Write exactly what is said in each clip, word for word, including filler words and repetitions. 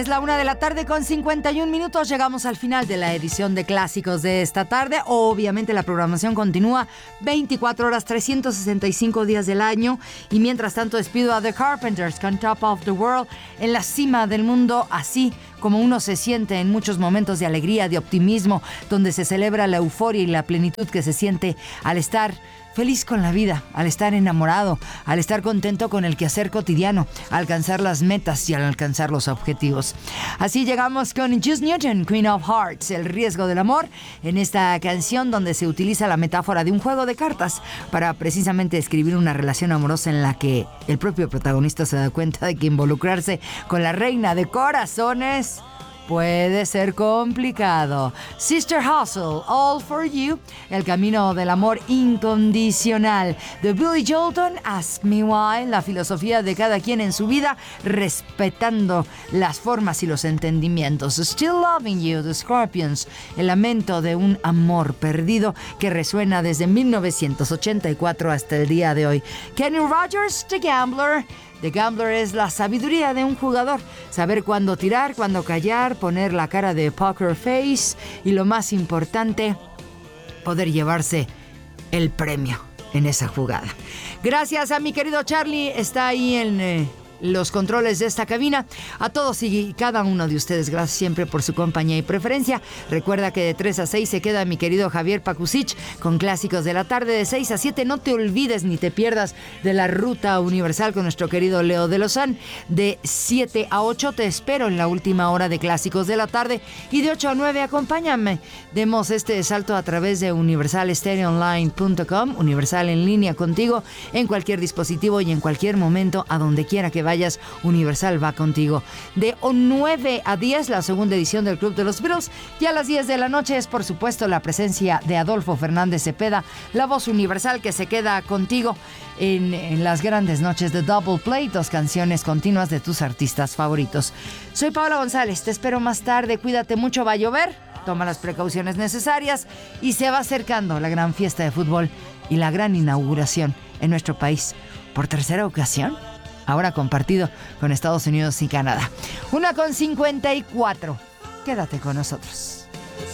Es la una de la tarde con cincuenta y un minutos. Llegamos al final de la edición de clásicos de esta tarde. Obviamente la programación continúa veinticuatro horas, trescientos sesenta y cinco días del año. Y mientras tanto despido a The Carpenters con Top of the World, en la cima del mundo, así como uno se siente en muchos momentos de alegría, de optimismo, donde se celebra la euforia y la plenitud que se siente al estar feliz con la vida, al estar enamorado, al estar contento con el quehacer cotidiano, al alcanzar las metas y al alcanzar los objetivos. Así llegamos con Juice Newton, Queen of Hearts, el riesgo del amor, en esta canción donde se utiliza la metáfora de un juego de cartas para precisamente describir una relación amorosa en la que el propio protagonista se da cuenta de que involucrarse con la reina de corazones puede ser complicado. Sister Hustle, All for You, el camino del amor incondicional. De Billy Joel, Ask Me Why, la filosofía de cada quien en su vida, respetando las formas y los entendimientos. Still Loving You, The Scorpions, el lamento de un amor perdido que resuena desde mil novecientos ochenta y cuatro hasta el día de hoy. Kenny Rogers, The Gambler. The Gambler es la sabiduría de un jugador, saber cuándo tirar, cuándo callar, poner la cara de poker face y lo más importante, poder llevarse el premio en esa jugada. Gracias a mi querido Charlie, está ahí en eh, los controles de esta cabina. A todos y cada uno de ustedes, gracias siempre por su compañía y preferencia. Recuerda que de tres a seis se queda mi querido Javier Pakusich con clásicos de la tarde. De seis a siete no te olvides ni te pierdas de la Ruta Universal con nuestro querido Leo de Lozán. De siete a ocho te espero en la última hora de clásicos de la tarde. Y de ocho a nueve acompáñame. Demos este salto a través de universal stereo online punto com. Universal en línea contigo en cualquier dispositivo y en cualquier momento, a donde quiera que vayas. Universal va contigo. De nueve a diez, la segunda edición del Club de los Beatles. Y a las diez de la noche es, por supuesto, la presencia de Adolfo Fernández Cepeda, la voz universal que se queda contigo en, en las grandes noches de Double Play, dos canciones continuas de tus artistas favoritos. Soy Paola González, te espero más tarde. Cuídate mucho, va a llover, toma las precauciones necesarias y se va acercando la gran fiesta de fútbol y la gran inauguración en nuestro país por tercera ocasión. Ahora compartido con Estados Unidos y Canadá. Una con cincuenta y cuatro. Quédate con nosotros.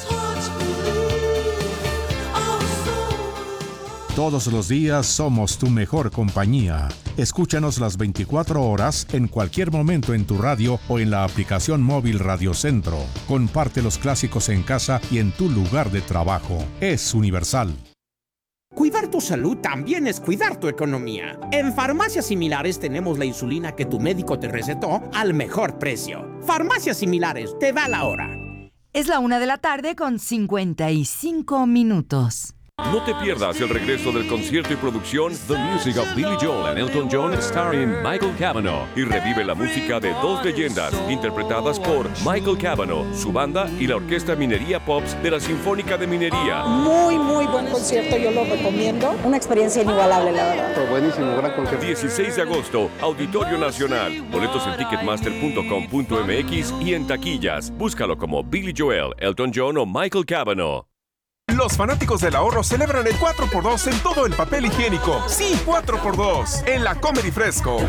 Todos los días somos tu mejor compañía. Escúchanos las veinticuatro horas en cualquier momento en tu radio o en la aplicación móvil Radio Centro. Comparte los clásicos en casa y en tu lugar de trabajo. Es Universal. Cuidar tu salud también es cuidar tu economía. En Farmacias Similares tenemos la insulina que tu médico te recetó al mejor precio. Farmacias Similares, te da la hora. Es la una de la tarde con cincuenta y cinco minutos. No te pierdas el regreso del concierto y producción The Music of Billy Joel and Elton John starring Michael Cavanaugh y revive la música de dos leyendas interpretadas por Michael Cavanaugh, su banda y la Orquesta Minería Pops de la Sinfónica de Minería. Muy, muy buen concierto, yo lo recomiendo. Una experiencia inigualable, la verdad. Fue buenísimo, gran concierto. dieciséis de agosto, Auditorio Nacional. Boletos en ticketmaster punto com punto m x y en taquillas. Búscalo como Billy Joel, Elton John o Michael Cavanaugh. Los fanáticos del ahorro celebran el cuatro por dos en todo el papel higiénico. Sí, cuatro por dos en la Comer y Fresco.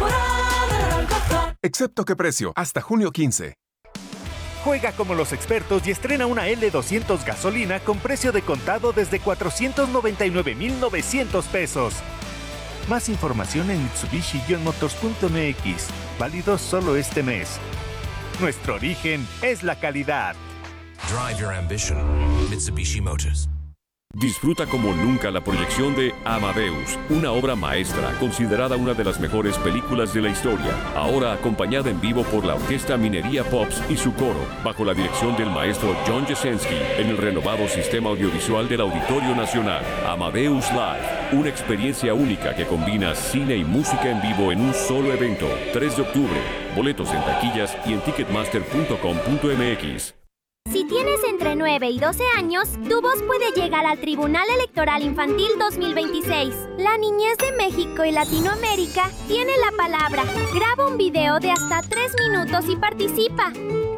Excepto qué precio, hasta junio quince. Juega como los expertos y estrena una L doscientos gasolina con precio de contado desde cuatrocientos noventa y nueve mil novecientos pesos. Más información en mitsubishi motors punto m x. Válido solo este mes. Nuestro origen es la calidad. Drive your ambition. Mitsubishi Motors. Disfruta como nunca la proyección de Amadeus, una obra maestra considerada una de las mejores películas de la historia, ahora acompañada en vivo por la Orquesta Minería Pops y su coro, bajo la dirección del maestro John Jasenski, en el renovado sistema audiovisual del Auditorio Nacional. Amadeus Live, una experiencia única que combina cine y música en vivo en un solo evento. tres de octubre, boletos en taquillas y en ticketmaster punto com punto m x. Si tienes entre nueve y doce años, tu voz puede llegar al Tribunal Electoral Infantil dos mil veintiséis. La niñez de México y Latinoamérica tiene la palabra. Graba un video de hasta tres minutos y participa.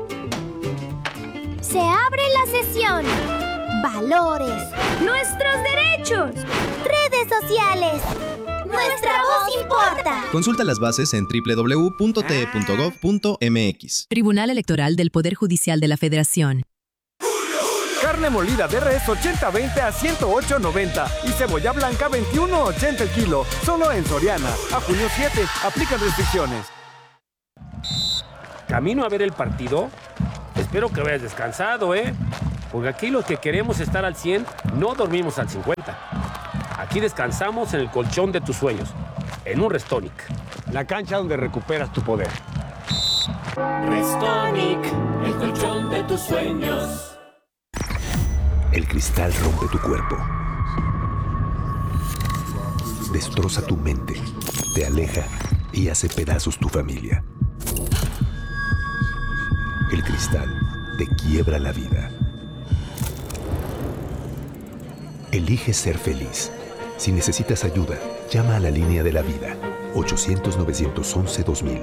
Se abre la sesión. Valores. Nuestros derechos. Redes sociales. Nuestra voz importa. Consulta las bases en doble u doble u doble u punto t e punto gov punto m x. Tribunal Electoral del Poder Judicial de la Federación. Carne molida de res ochenta veinte a ciento ocho noventa y cebolla blanca veintiuno ochenta el kilo. Solo en Soriana. A junio siete. Aplican restricciones. ¿Camino a ver el partido? Espero que vayas descansado, ¿eh? Porque aquí los que queremos estar al cien, no dormimos al cincuenta. Aquí descansamos en el colchón de tus sueños, en un Restonic. La cancha donde recuperas tu poder. Restonic, el colchón de tus sueños. El cristal rompe tu cuerpo. Destroza tu mente, te aleja y hace pedazos tu familia. El cristal te quiebra la vida. Elige ser feliz. Si necesitas ayuda, llama a la línea de la vida. ochocientos, novecientos once, dos mil.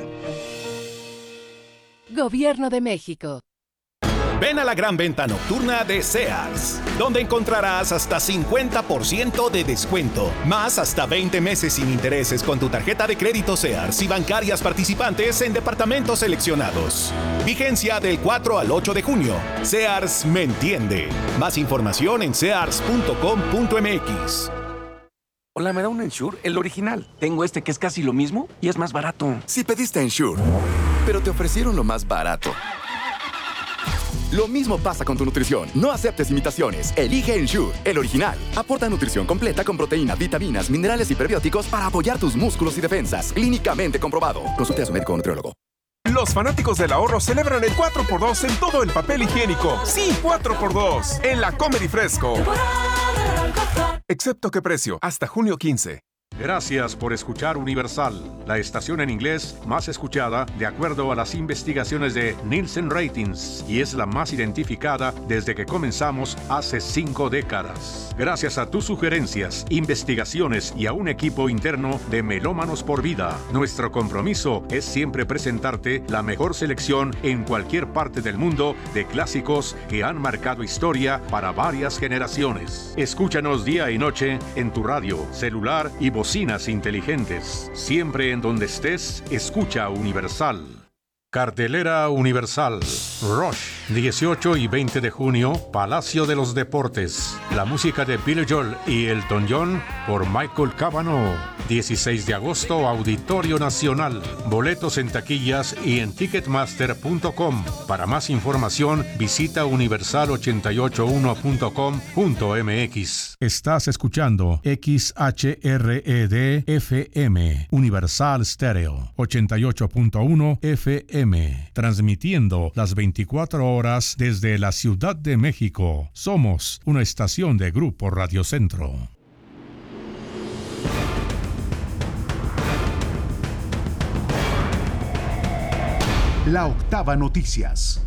Gobierno de México. Ven a la gran venta nocturna de Sears, donde encontrarás hasta cincuenta por ciento de descuento, más hasta veinte meses sin intereses con tu tarjeta de crédito Sears y bancarias participantes en departamentos seleccionados. Vigencia del cuatro al ocho de junio. Sears me entiende. Más información en sears punto com punto m x. Hola, ¿me da un Ensure? El original. Tengo este que es casi lo mismo y es más barato. Si pediste Ensure, pero te ofrecieron lo más barato. Lo mismo pasa con tu nutrición. No aceptes imitaciones. Elige Ensure, el original. Aporta nutrición completa con proteínas, vitaminas, minerales y prebióticos para apoyar tus músculos y defensas. Clínicamente comprobado. Consulte a su médico o nutriólogo. Los fanáticos del ahorro celebran el cuatro por dos en todo el papel higiénico. Sí, cuatro por dos en la Comer Fresco. Excepto qué precio, hasta junio quince. Gracias por escuchar Universal, la estación en inglés más escuchada de acuerdo a las investigaciones de Nielsen Ratings y es la más identificada desde que comenzamos hace cinco décadas. Gracias a tus sugerencias, investigaciones y a un equipo interno de Melómanos por Vida, nuestro compromiso es siempre presentarte la mejor selección en cualquier parte del mundo de clásicos que han marcado historia para varias generaciones. Escúchanos día y noche en tu radio, celular y bocinas inteligentes. Siempre en donde estés, escucha Universal. Cartelera Universal. Rush, dieciocho y veinte de junio, Palacio de los Deportes. La música de Billy Joel y Elton John por Michael Cavanaugh. dieciséis de agosto, Auditorio Nacional. Boletos en taquillas y en ticketmaster punto com. Para más información, visita universal ochenta y ocho uno punto com punto m x. Estás escuchando X H R E D F M, Universal Stereo, ochenta y ocho punto uno F M, transmitiendo las veinticuatro horas desde la Ciudad de México. Somos una estación de Grupo Radio Centro. La Octava Noticias.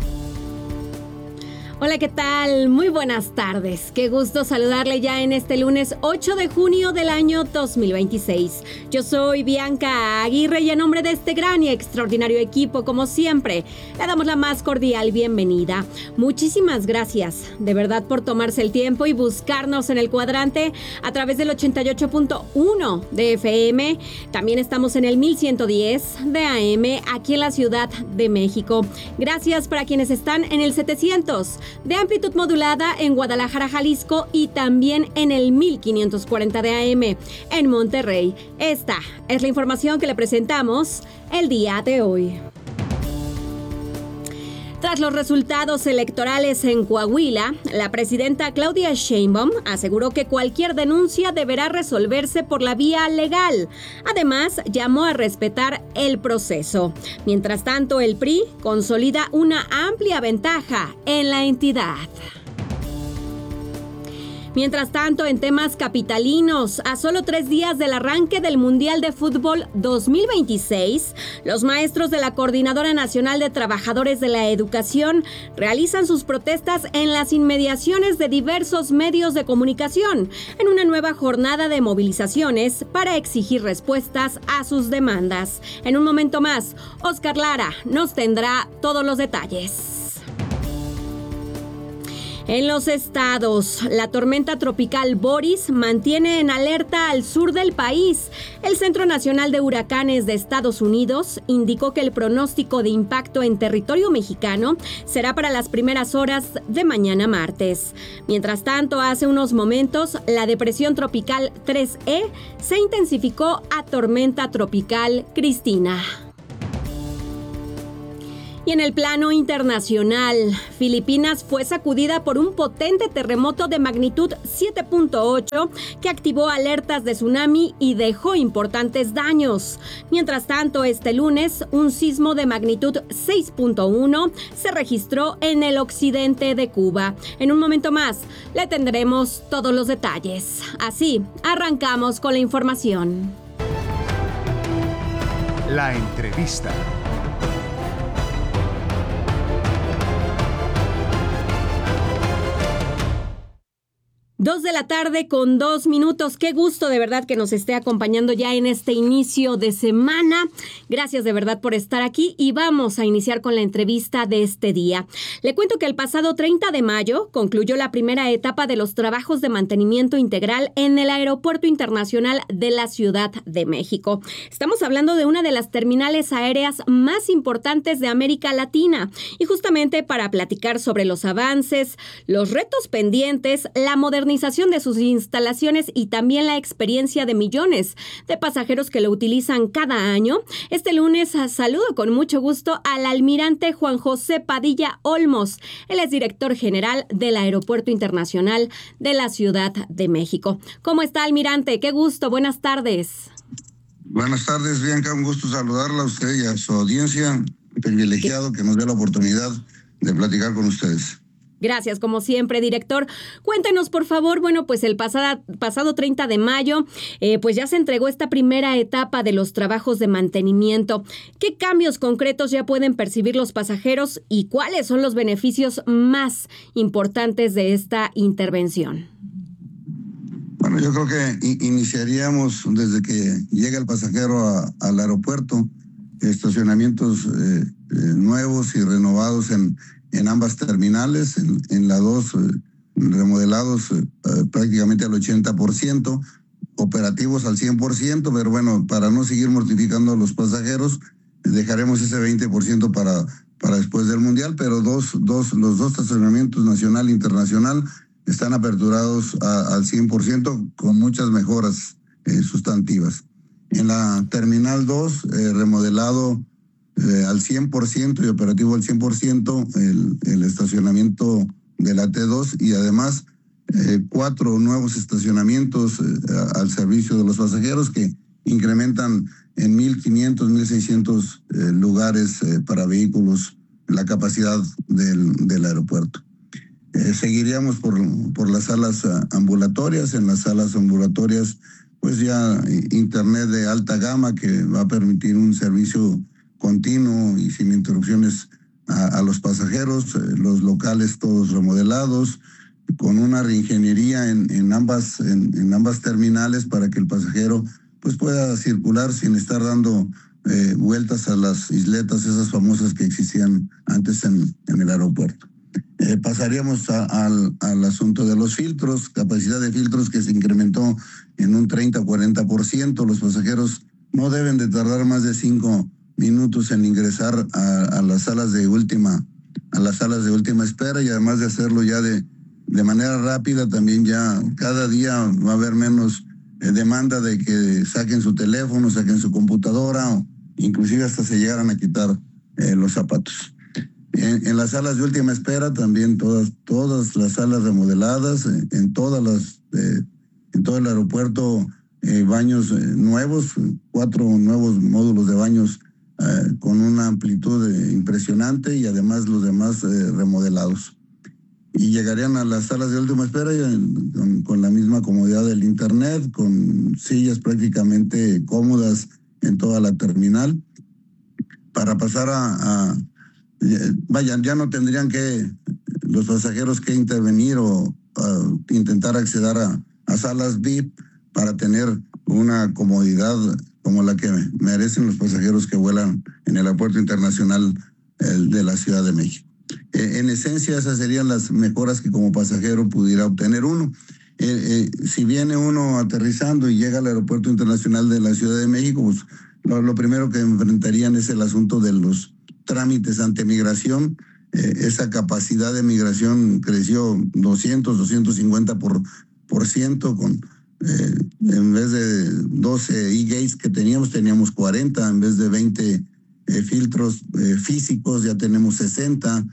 Hola, ¿qué tal? Muy buenas tardes. Qué gusto saludarle ya en este lunes ocho de junio del año dos mil veintiséis. Yo soy Bianca Aguirre y en nombre de este gran y extraordinario equipo, como siempre, le damos la más cordial bienvenida. Muchísimas gracias, de verdad, por tomarse el tiempo y buscarnos en el cuadrante a través del ochenta y ocho punto uno de F M. También estamos en el mil ciento diez de A M aquí en la Ciudad de México. Gracias para quienes están en el setecientos de amplitud modulada en Guadalajara, Jalisco, y también en el mil quinientos cuarenta de A M en Monterrey. Esta es la información que le presentamos el día de hoy. Tras los resultados electorales en Coahuila, la presidenta Claudia Sheinbaum aseguró que cualquier denuncia deberá resolverse por la vía legal. Además, llamó a respetar el proceso. Mientras tanto, el P R I consolida una amplia ventaja en la entidad. Mientras tanto, en temas capitalinos, a solo tres días del arranque del Mundial de Fútbol dos mil veintiséis, los maestros de la Coordinadora Nacional de Trabajadores de la Educación realizan sus protestas en las inmediaciones de diversos medios de comunicación, en una nueva jornada de movilizaciones para exigir respuestas a sus demandas. En un momento más, Oscar Lara nos tendrá todos los detalles. En los estados, la tormenta tropical Boris mantiene en alerta al sur del país. El Centro Nacional de Huracanes de Estados Unidos indicó que el pronóstico de impacto en territorio mexicano será para las primeras horas de mañana martes. Mientras tanto, hace unos momentos, la depresión tropical tres E se intensificó a tormenta tropical Cristina. Y en el plano internacional, Filipinas fue sacudida por un potente terremoto de magnitud siete punto ocho que activó alertas de tsunami y dejó importantes daños. Mientras tanto, este lunes, un sismo de magnitud seis punto uno se registró en el occidente de Cuba. En un momento más, le tendremos todos los detalles. Así, arrancamos con la información. La entrevista. Dos de la tarde con dos minutos. Qué gusto de verdad que nos esté acompañando ya en este inicio de semana. Gracias de verdad por estar aquí y vamos a iniciar con la entrevista de este día. Le cuento que el pasado treinta de mayo concluyó la primera etapa de los trabajos de mantenimiento integral en el Aeropuerto Internacional de la Ciudad de México. Estamos hablando de una de las terminales aéreas más importantes de América Latina y justamente para platicar sobre los avances, los retos pendientes, la modernización de sus instalaciones y también la experiencia de millones de pasajeros que lo utilizan cada año. Este lunes saludo con mucho gusto al almirante Juan José Padilla Olmos. Él es director general del Aeropuerto Internacional de la Ciudad de México. ¿Cómo está, almirante? Qué gusto. Buenas tardes. Buenas tardes, Bianca. Un gusto saludarla a usted y a su audiencia. Privilegiado que nos dé la oportunidad de platicar con ustedes. Gracias, como siempre, director. Cuéntenos, por favor, bueno, pues el pasada, pasado treinta de mayo, eh, pues ya se entregó esta primera etapa de los trabajos de mantenimiento. ¿Qué cambios concretos ya pueden percibir los pasajeros y cuáles son los beneficios más importantes de esta intervención? Bueno, yo creo que iniciaríamos desde que llega el pasajero a, al aeropuerto, estacionamientos eh, eh, nuevos y renovados en en ambas terminales, en, en la dos eh, remodelados eh, prácticamente al ochenta por ciento, operativos al cien por ciento, pero bueno, para no seguir mortificando a los pasajeros, dejaremos ese veinte por ciento para, para después del Mundial, pero dos, dos, los dos estacionamientos nacional e internacional están aperturados a, al cien por ciento con muchas mejoras eh, sustantivas. En la terminal dos, eh, remodelado Eh, al cien por ciento y operativo al cien por ciento el, el estacionamiento de la T dos y además eh, cuatro nuevos estacionamientos eh, al servicio de los pasajeros que incrementan en mil quinientos, mil seiscientos eh, lugares eh, para vehículos la capacidad del, del aeropuerto. Eh, seguiríamos por, por las salas ambulatorias. En las salas ambulatorias pues ya internet de alta gama que va a permitir un servicio continuo y sin interrupciones a, a los pasajeros, eh, los locales todos remodelados, con una reingeniería en, en, ambas, en, en ambas terminales para que el pasajero pues, pueda circular sin estar dando eh, vueltas a las isletas, esas famosas que existían antes en, en el aeropuerto. Eh, pasaríamos a, a, al asunto de los filtros, capacidad de filtros que se incrementó en un treinta o cuarenta por ciento. Los pasajeros no deben de tardar más de cinco minutos en ingresar a, a las salas de última a las salas de última espera y además de hacerlo ya de, de manera rápida, también ya cada día va a haber menos eh, demanda de que saquen su teléfono, saquen su computadora o inclusive hasta se llegaran a quitar eh, los zapatos. En, en las salas de última espera también todas todas las salas remodeladas, eh, en todas las eh, en todo el aeropuerto eh, baños eh, nuevos, cuatro nuevos módulos de baños Eh, con una amplitud eh, impresionante y además los demás eh, remodelados. Y llegarían a las salas de última espera y, eh, con, con la misma comodidad del internet, con sillas prácticamente cómodas en toda la terminal, para pasar a... a eh, vaya, ya no tendrían que los pasajeros que intervenir o uh, intentar acceder a, a salas V I P para tener una comodidad como la que merecen los pasajeros que vuelan en el Aeropuerto Internacional de la Ciudad de México. Eh, en esencia, esas serían las mejoras que como pasajero pudiera obtener uno. Eh, eh, si viene uno aterrizando y llega al Aeropuerto Internacional de la Ciudad de México, pues lo, lo primero que enfrentarían es el asunto de los trámites ante migración. Eh, esa capacidad de migración creció doscientos, doscientos cincuenta por, por ciento, con, eh, en vez de doce e-gates que teníamos, teníamos cuarenta, en vez de veinte eh, filtros eh, físicos, ya tenemos sesenta.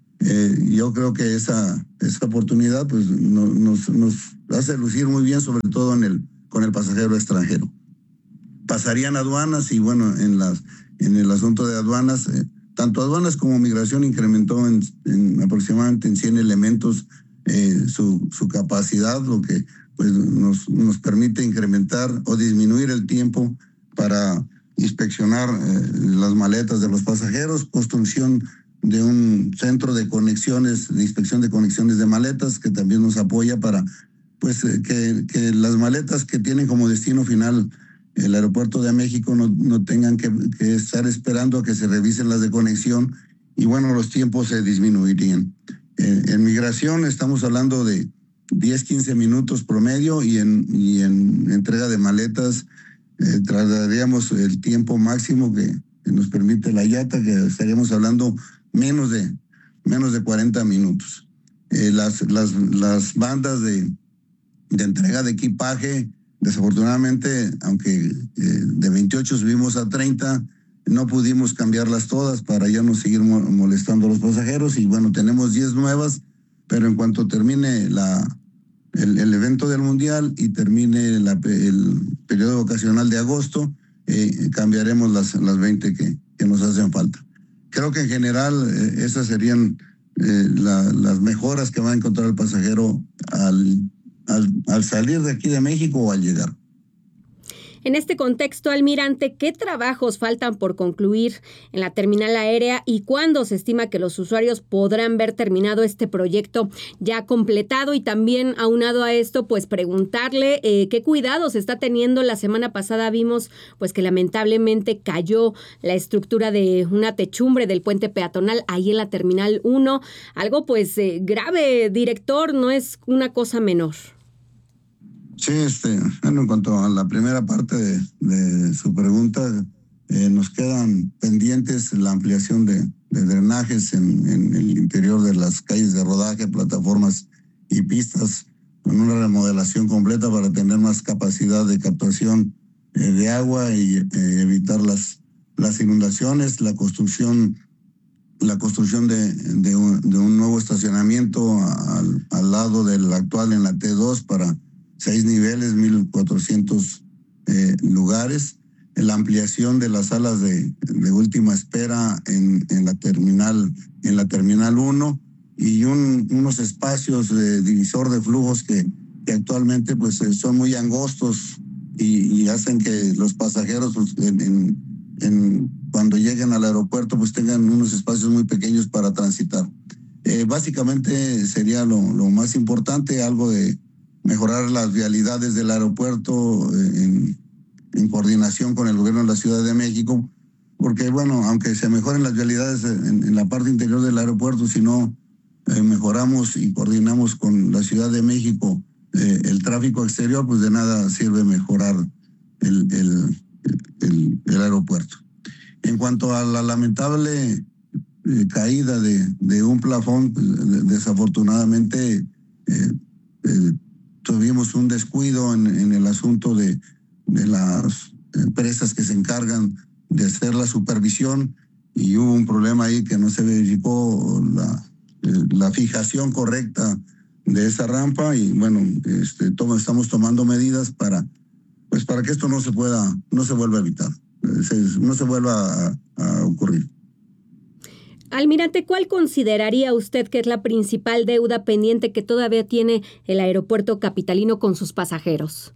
Eh, yo creo que esa, esa oportunidad pues, no, nos, nos hace lucir muy bien, sobre todo en el, con el pasajero extranjero. Pasarían aduanas y bueno, en, las, en el asunto de aduanas, eh, tanto aduanas como migración incrementó en, en aproximadamente en cien elementos eh, su, su capacidad, lo que pues, nos, nos permite incrementar o disminuir el tiempo para inspeccionar eh, las maletas de los pasajeros, construcción de un centro de conexiones, de inspección de conexiones de maletas, que también nos apoya para pues que, que las maletas que tienen como destino final el Aeropuerto de México no, no tengan que, que estar esperando a que se revisen las de conexión y bueno, los tiempos se disminuirían. Eh, en migración estamos hablando de diez, quince minutos promedio y en, y en entrega de maletas eh, trasladaríamos el tiempo máximo que, que nos permite la I A T A, que estaríamos hablando menos de, menos de cuarenta minutos. Eh, las, las, las bandas de, de entrega de equipaje, desafortunadamente, aunque eh, de veintiocho subimos a treinta, no pudimos cambiarlas todas para ya no seguir molestando a los pasajeros y bueno, tenemos diez nuevas, pero en cuanto termine la, el, el evento del Mundial y termine la, el periodo vacacional de agosto, eh, cambiaremos las, las veinte que, que nos hacen falta. Creo que en general eh, esas serían eh, la, las mejoras que va a encontrar el pasajero al, al, al salir de aquí de México o al llegar. En este contexto, almirante, ¿qué trabajos faltan por concluir en la terminal aérea y cuándo se estima que los usuarios podrán ver terminado este proyecto ya completado? Y también, aunado a esto, pues preguntarle eh, qué cuidados está teniendo. La semana pasada vimos pues que lamentablemente cayó la estructura de una techumbre del puente peatonal ahí en la terminal uno. Algo pues eh, grave, director, no es una cosa menor. Sí, este, bueno, en cuanto a la primera parte de, de su pregunta, eh, nos quedan pendientes la ampliación de, de drenajes en, en el interior de las calles de rodaje, plataformas y pistas, con una remodelación completa para tener más capacidad de captación eh, de agua y eh, evitar las, las inundaciones, la construcción, la construcción de, de, un, de un nuevo estacionamiento al, al lado del actual en la T dos para seis niveles, mil cuatrocientos eh, lugares, la ampliación de las salas de, de última espera en, en la terminal en la terminal uno y un, unos espacios de divisor de flujos que, que actualmente pues son muy angostos y, y hacen que los pasajeros pues, en, en, en, cuando lleguen al aeropuerto pues tengan unos espacios muy pequeños para transitar. Eh, básicamente sería lo, lo más importante, algo de mejorar las vialidades del aeropuerto en, en coordinación con el gobierno de la Ciudad de México, porque bueno, aunque se mejoren las vialidades en, en la parte interior del aeropuerto, si no eh, mejoramos y coordinamos con la Ciudad de México eh, el tráfico exterior, pues de nada sirve mejorar el, el, el, el aeropuerto. En cuanto a la lamentable eh, caída de, de un plafón, pues, desafortunadamente eh, eh, tuvimos un descuido en, en el asunto de, de las empresas que se encargan de hacer la supervisión y hubo un problema ahí que no se verificó la, la fijación correcta de esa rampa y bueno, este, toma, estamos tomando medidas para, pues para que esto no se pueda, no se vuelva a evitar, se, no se vuelva a, a ocurrir. Almirante, ¿cuál consideraría usted que es la principal deuda pendiente que todavía tiene el aeropuerto capitalino con sus pasajeros?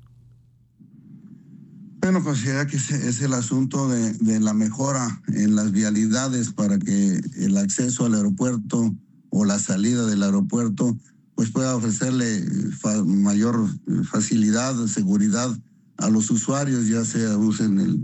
Bueno, considera que es, es el asunto de, de la mejora en las vialidades para que el acceso al aeropuerto o la salida del aeropuerto pues pueda ofrecerle fa, mayor facilidad, seguridad a los usuarios, ya sea usen el,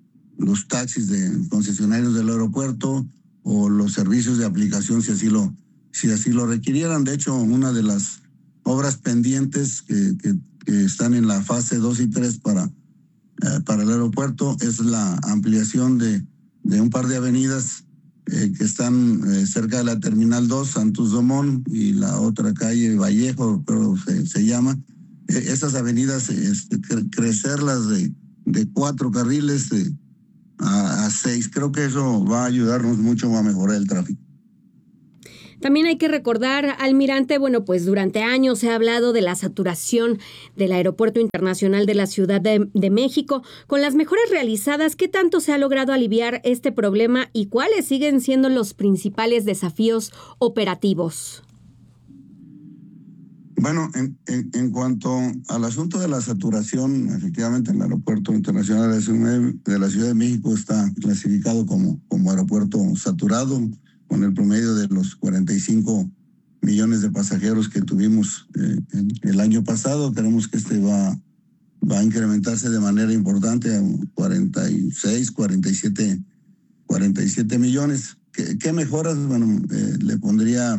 los taxis de concesionarios del aeropuerto o los servicios de aplicación si así lo, si así lo requirieran. De hecho, una de las obras pendientes que, que, que están en la fase dos y tres para, eh, para el aeropuerto es la ampliación de, de un par de avenidas eh, que están eh, cerca de la Terminal dos, Santos Dumont, y la otra calle Vallejo, pero se, se llama. Eh, esas avenidas, este, cre- crecerlas de, de cuatro carriles eh, a, a seis. Creo que eso va a ayudarnos mucho a mejorar el tráfico. También hay que recordar, almirante, bueno, pues durante años se ha hablado de la saturación del Aeropuerto Internacional de la Ciudad de, de México. Con las mejoras realizadas, ¿qué tanto se ha logrado aliviar este problema y cuáles siguen siendo los principales desafíos operativos? Bueno, en, en, en cuanto al asunto de la saturación, efectivamente el Aeropuerto Internacional de la Ciudad de, de, la Ciudad de México está clasificado como, como aeropuerto saturado, con el promedio de los cuarenta y cinco millones de pasajeros que tuvimos eh, en, el año pasado. Creemos que este va, va a incrementarse de manera importante a cuarenta y seis, cuarenta y siete, cuarenta y siete millones. ¿Qué, qué mejoras? Bueno, eh, le pondría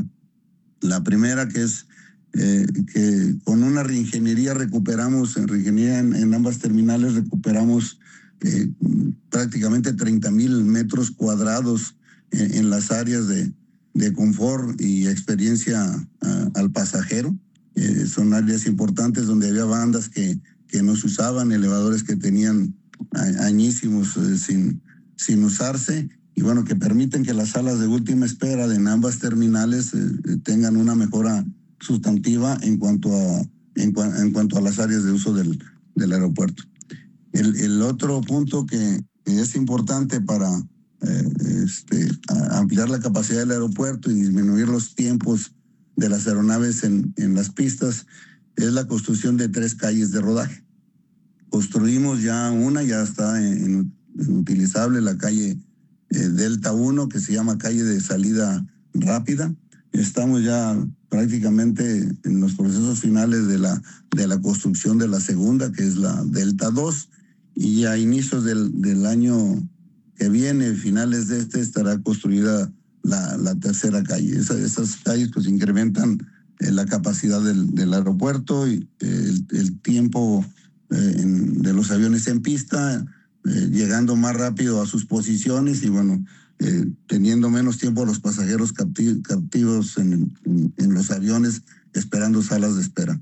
la primera, que es eh, que con una reingeniería recuperamos, en reingeniería en, en ambas terminales recuperamos eh, prácticamente treinta mil metros cuadrados en, en las áreas de, de confort y experiencia a, al pasajero. Eh, son áreas importantes donde había bandas que, que no se usaban, elevadores que tenían a, añísimos eh, sin, sin usarse, y bueno, que permiten que las salas de última espera de en ambas terminales eh, tengan una mejora sustantiva en cuanto a, en, en cuanto a las áreas de uso del, del aeropuerto. El, el otro punto que, que es importante para eh, este, ampliar la capacidad del aeropuerto y disminuir los tiempos de las aeronaves en, en las pistas es la construcción de tres calles de rodaje. Construimos ya una, ya está en, en utilizable, la calle eh, Delta uno, que se llama calle de salida rápida. Estamos ya prácticamente en los procesos finales de la, de la construcción de la segunda, que es la Delta dos, y a inicios del, del año que viene, finales de este, estará construida la, la tercera calle. Esa, esas calles pues incrementan eh, la capacidad del, del aeropuerto y eh, el, el tiempo eh, en, de los aviones en pista, eh, llegando más rápido a sus posiciones y bueno, Eh, teniendo menos tiempo los pasajeros capti- captivos en, en, en los aviones esperando salas de espera.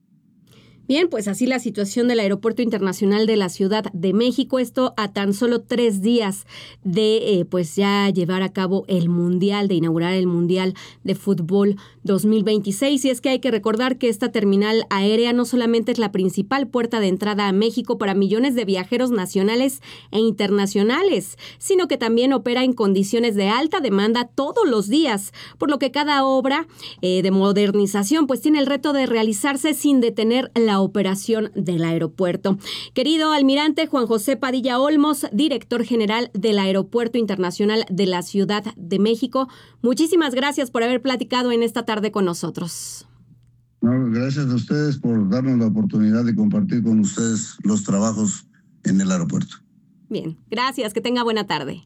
Bien, pues así la situación del Aeropuerto Internacional de la Ciudad de México, esto a tan solo tres días de eh, pues ya llevar a cabo el Mundial, de inaugurar el Mundial de Fútbol dos mil veintiséis. Y es que hay que recordar que esta terminal aérea no solamente es la principal puerta de entrada a México para millones de viajeros nacionales e internacionales, sino que también opera en condiciones de alta demanda todos los días, por lo que cada obra eh, de modernización pues tiene el reto de realizarse sin detener la operación del aeropuerto. Querido almirante Juan José Padilla Olmos, director general del Aeropuerto Internacional de la Ciudad de México, muchísimas gracias por haber platicado en esta tarde con nosotros. No, gracias a ustedes por darnos la oportunidad de compartir con ustedes los trabajos en el aeropuerto. Bien, gracias, que tenga buena tarde.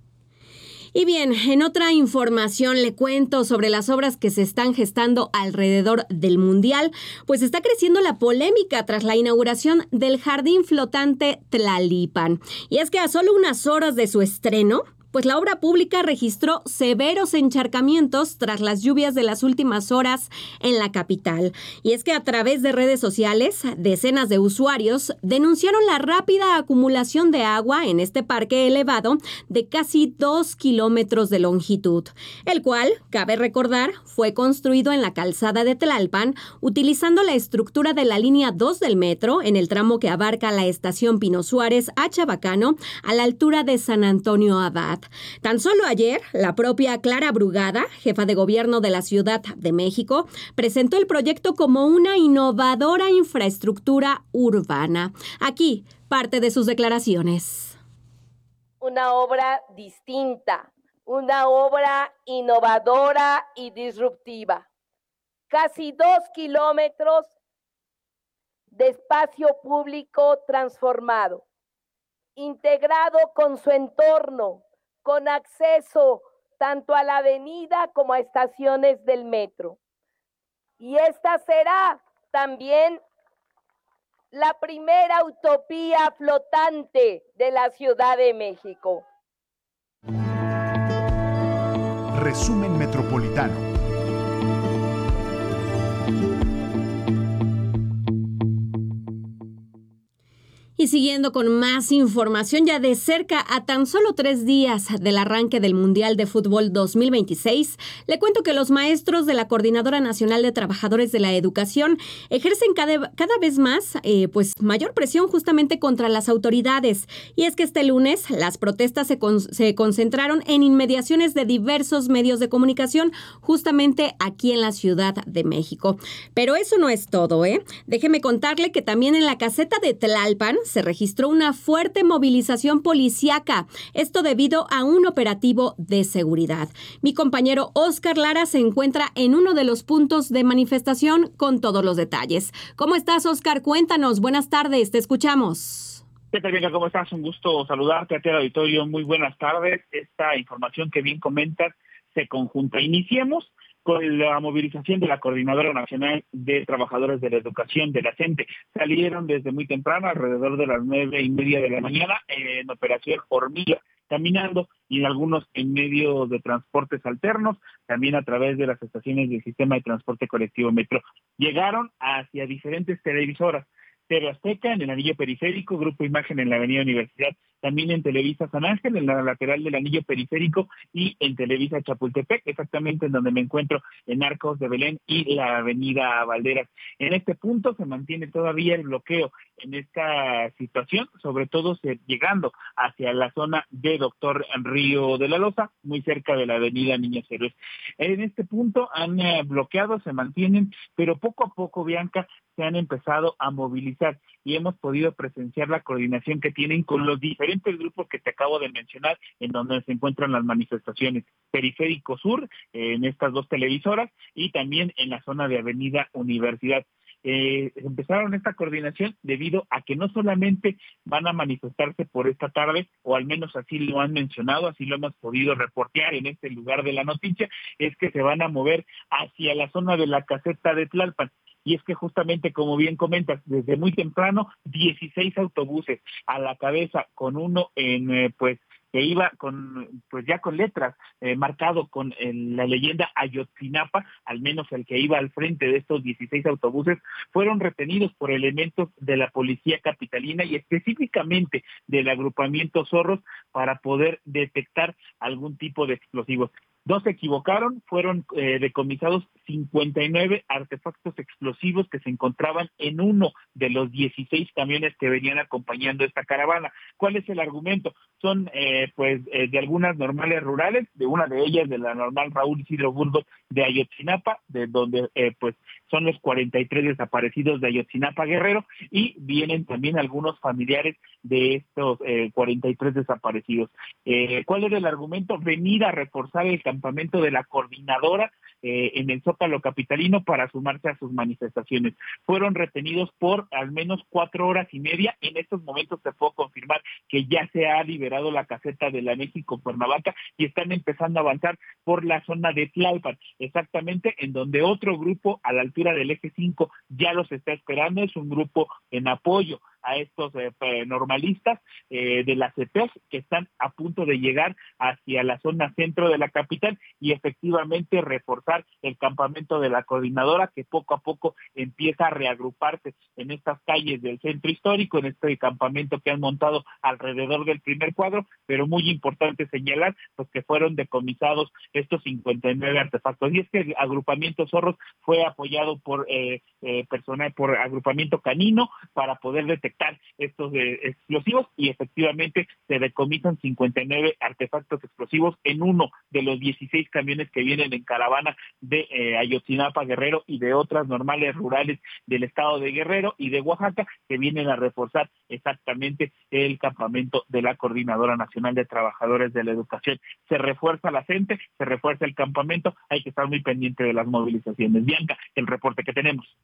Y bien, en otra información le cuento sobre las obras que se están gestando alrededor del Mundial, pues está creciendo la polémica tras la inauguración del Jardín Flotante Tlalipan. Y es que a solo unas horas de su estreno, pues la obra pública registró severos encharcamientos tras las lluvias de las últimas horas en la capital. Y es que a través de redes sociales, decenas de usuarios denunciaron la rápida acumulación de agua en este parque elevado de casi dos kilómetros de longitud, el cual, cabe recordar, fue construido en la calzada de Tlalpan, utilizando la estructura de la línea dos del metro en el tramo que abarca la estación Pino Suárez a Chabacano, a la altura de San Antonio Abad. Tan solo ayer, la propia Clara Brugada, jefa de gobierno de la Ciudad de México, presentó el proyecto como una innovadora infraestructura urbana. Aquí, parte de sus declaraciones. Una obra distinta, una obra innovadora y disruptiva. Casi dos kilómetros de espacio público transformado, integrado con su entorno, con acceso tanto a la avenida como a estaciones del metro. Y esta será también la primera utopía flotante de la Ciudad de México. Resumen Metropolitano. Y siguiendo con más información, ya de cerca a tan solo tres días del arranque del Mundial de Fútbol dos mil veintiséis, le cuento que los maestros de la Coordinadora Nacional de Trabajadores de la Educación ejercen cada, cada vez más eh, pues mayor presión justamente contra las autoridades. Y es que este lunes las protestas se, con, se concentraron en inmediaciones de diversos medios de comunicación justamente aquí en la Ciudad de México. Pero eso no es todo, ¿eh? Déjeme contarle que también en la caseta de Tlalpan se registró una fuerte movilización policíaca, esto debido a un operativo de seguridad. Mi compañero Oscar Lara se encuentra en uno de los puntos de manifestación con todos los detalles. ¿Cómo estás, Oscar? Cuéntanos. Buenas tardes, te escuchamos. ¿Qué tal, Bianca? ¿Cómo estás? Un gusto saludarte a ti al auditorio. Muy buenas tardes. Esta información que bien comentas se conjunta. Iniciemos con la movilización de la Coordinadora Nacional de Trabajadores de la Educación, de la CENTE. Salieron desde muy temprano, alrededor de las nueve y media de la mañana, en operación hormiga, caminando y en algunos en medio de transportes alternos, también a través de las estaciones del sistema de transporte colectivo Metro. Llegaron hacia diferentes televisoras. T V Azteca en el anillo periférico, Grupo Imagen en la avenida Universidad, también en Televisa San Ángel, en la lateral del anillo periférico, y en Televisa Chapultepec, exactamente en donde me encuentro, en Arcos de Belén y la avenida Valderas. En este punto se mantiene todavía el bloqueo en esta situación, sobre todo se, llegando hacia la zona de Doctor Río de la Loza, muy cerca de la avenida Niños Héroes. En este punto han eh, bloqueado, se mantienen, pero poco a poco, Bianca, se han empezado a movilizar y hemos podido presenciar la coordinación que tienen con los diferentes grupos que te acabo de mencionar, en donde se encuentran las manifestaciones. Periférico Sur, eh, en estas dos televisoras, y también en la zona de Avenida Universidad. Eh, empezaron esta coordinación debido a que no solamente van a manifestarse por esta tarde, o al menos así lo han mencionado, así lo hemos podido reportear en este lugar de la noticia, es que se van a mover hacia la zona de la caseta de Tlalpan. Y es que justamente, como bien comentas, desde muy temprano, dieciséis autobuses a la cabeza, con uno en, eh, pues, que iba con, pues ya con letras, eh, marcado con eh, la leyenda Ayotzinapa, al menos el que iba al frente de estos dieciséis autobuses, fueron retenidos por elementos de la policía capitalina y específicamente del agrupamiento Zorros para poder detectar algún tipo de explosivos. No se equivocaron, fueron eh, decomisados cincuenta y nueve artefactos explosivos que se encontraban en uno de los dieciséis camiones que venían acompañando esta caravana. ¿Cuál es el argumento? Son eh, pues eh, de algunas normales rurales, de una de ellas de la normal Raúl Isidro Burgos de Ayotzinapa, de donde eh, pues son los cuarenta y tres desaparecidos de Ayotzinapa Guerrero, y vienen también algunos familiares de estos eh, cuarenta y tres desaparecidos. Eh, ¿Cuál era el argumento? Venir a reforzar el campamento de la coordinadora eh, en el Zócalo capitalino para sumarse a sus manifestaciones. Fueron retenidos por al menos cuatro horas y media. En estos momentos te puedo confirmar que ya se ha liberado la caseta de la México Cuernavaca y están empezando a avanzar por la zona de Tlalpan, exactamente en donde otro grupo a la altura del eje cinco ya los está esperando. Es un grupo en apoyo a estos eh, normalistas eh, de la C E P E S que están a punto de llegar hacia la zona centro de la capital y efectivamente reforzar el campamento de la coordinadora, que poco a poco empieza a reagruparse en estas calles del centro histórico, en este campamento que han montado alrededor del primer cuadro, pero muy importante señalar pues que fueron decomisados estos cincuenta y nueve artefactos. Y es que el agrupamiento Zorros fue apoyado por eh, eh, personal, por agrupamiento canino para poder detectar estos eh, explosivos y efectivamente se decomisan cincuenta y nueve artefactos explosivos en uno de los dieciséis camiones que vienen en caravana de eh, Ayotzinapa Guerrero y de otras normales rurales del estado de Guerrero y de Oaxaca que vienen a reforzar exactamente el campamento de la Coordinadora Nacional de Trabajadores de la Educación. Se refuerza la gente, se refuerza el campamento, hay que estar muy pendiente de las movilizaciones. Bianca, el reporte que tenemos.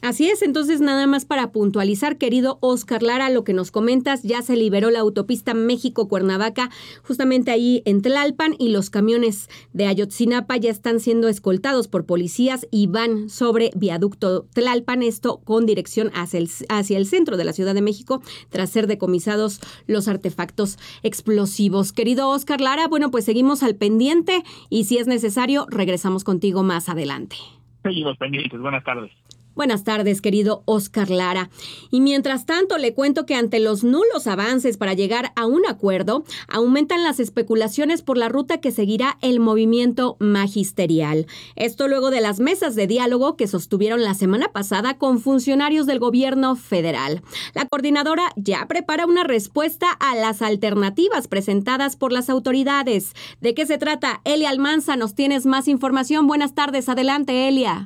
Así es, entonces nada más para puntualizar, querido Oscar Lara, lo que nos comentas, ya se liberó la autopista México-Cuernavaca, justamente ahí en Tlalpan, y los camiones de Ayotzinapa ya están siendo escoltados por policías y van sobre viaducto Tlalpan, esto con dirección hacia el, hacia el centro de la Ciudad de México, tras ser decomisados los artefactos explosivos. Querido Oscar Lara, bueno, pues seguimos al pendiente y si es necesario, regresamos contigo más adelante. Seguimos pendientes, buenas tardes. Buenas tardes, querido Oscar Lara. Y mientras tanto, le cuento que ante los nulos avances para llegar a un acuerdo, aumentan las especulaciones por la ruta que seguirá el movimiento magisterial. Esto luego de las mesas de diálogo que sostuvieron la semana pasada con funcionarios del gobierno federal. La coordinadora ya prepara una respuesta a las alternativas presentadas por las autoridades. ¿De qué se trata? Elia Almanza, nos tienes más información. Buenas tardes, adelante, Elia.